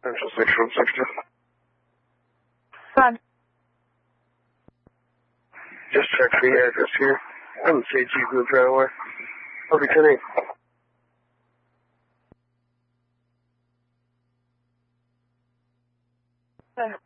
Central 6160. Fine. Just check the address here. I'm the KG Group right away. I'll be 10-8. Fine.